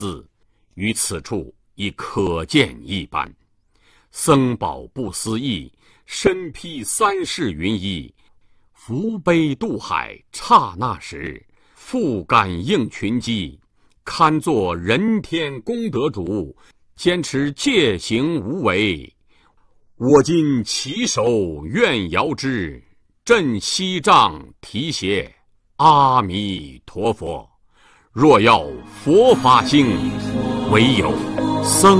字，于此处已可见一斑。僧宝不思议，身披三世云衣，扶悲渡海，刹那时，复感应群机，堪作人天功德主，坚持戒行无为。我今起手愿遥之，振西藏提携，阿弥陀佛。若要佛法兴，唯有僧